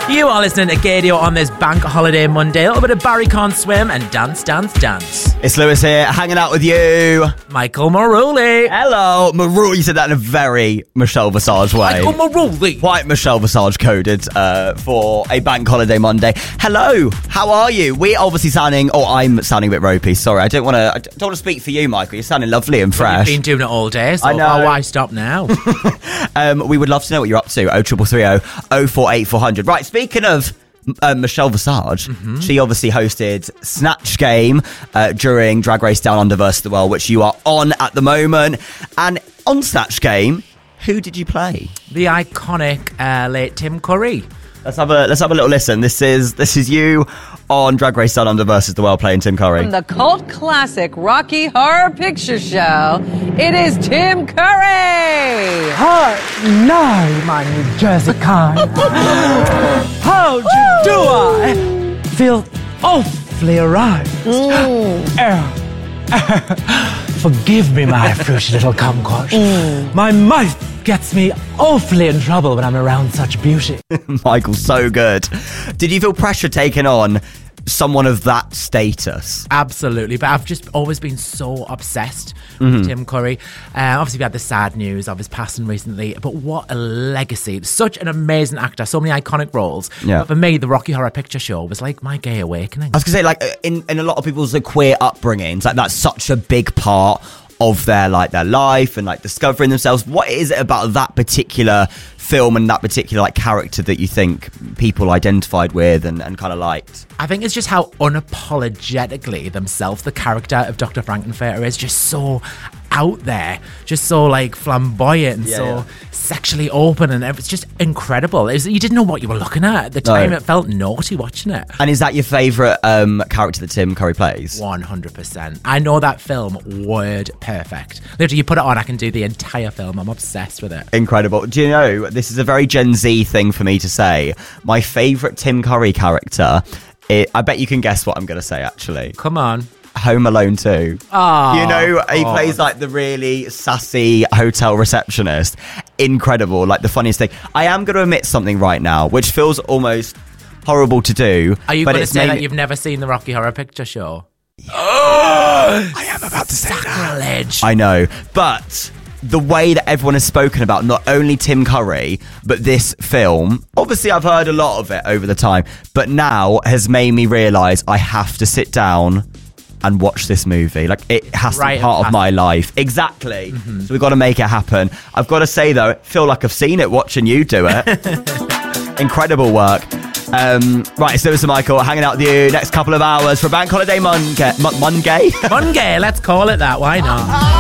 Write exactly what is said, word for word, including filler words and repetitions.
You are listening to Gadio on this bank holiday Monday. A little bit of Barry Can't Swim and Dance, Dance, Dance. It's Lewis here, hanging out with you. Michael Maruli. Hello. Maruli, you said that in a very Michelle Visage way. Michael Maruli. Quite Michelle Visage coded uh, for a bank holiday Monday. Hello, how are you? We're obviously sounding, oh, I'm sounding a bit ropey. Sorry, I don't want to I don't want to speak for you, Michael. You're sounding lovely and fresh. You've been doing it all day, so I know. why stop now? um, we would love to know what you're up to. oh three three oh, oh four eight four hundred. Right, speaking of Uh, Michelle Visage, mm-hmm. she obviously hosted Snatch Game uh, during Drag Race Down Under versus the World, which you are on at the moment. And on Snatch Game, who did you play? The iconic uh, late Tim Curry. Let's have a let's have a little listen. This is this is you on Drag Race Down Under versus the World playing Tim Curry. From the cult classic Rocky Horror Picture Show, it is Tim Curry. Hi, no, my New Jersey kind. How do you do? I feel awfully arrived. Mm. Uh, forgive me, my fruity little kumquat. Mm. My mouth gets me awfully in trouble when I'm around such beauty. Michael, so good. Did you feel pressure taking on someone of that status? Absolutely, but I've just always been so obsessed mm-hmm. with Tim Curry. Uh, obviously, we had the sad news of his passing recently, but what a legacy. Such an amazing actor, so many iconic roles. Yeah. But for me, the Rocky Horror Picture Show was like my gay awakening. I was going to say, like, in, in a lot of people's like, queer upbringings, like that's such a big part of their like their life and like discovering themselves. What is it about that particular film and that particular like character that you think people identified with and, and kind of liked? I think it's just how unapologetically themselves the character of Doctor Frankenfurter is, just so out there, just so like flamboyant and yeah, so yeah. sexually open, and it's just incredible. It was, you didn't know what you were looking at at the time. No. It felt naughty watching it. And is that your favourite um, character that Tim Curry plays? one hundred percent. I know that film word perfect. Literally, you put it on, I can do the entire film. I'm obsessed with it. Incredible. Do you know, this is a very Gen Z thing for me to say. My favourite Tim Curry character, it, I bet you can guess what I'm going to say, actually. Come on. Home Alone two. Oh, you know, he God. plays like the really sassy hotel receptionist. Incredible. Like the funniest thing. I am going to admit something right now, which feels almost horrible to do. Are you but going to it's say made... that you've never seen the Rocky Horror Picture Show? Oh, I am about to say Sacrilege. that. I know. But the way that everyone has spoken about not only Tim Curry, but this film, obviously I've heard a lot of it over the time, but now has made me realise I have to sit down and watch this movie. Like, it has Right to be part and of my life. Exactly. Mm-hmm. So we've got to make it happen. I've got to say, though, I feel like I've seen it watching you do it. Incredible work. Um, right, it's Lewis and Michael hanging out with you next couple of hours for Bank Holiday Monday. Monday? Monday, let's call it that. Why not?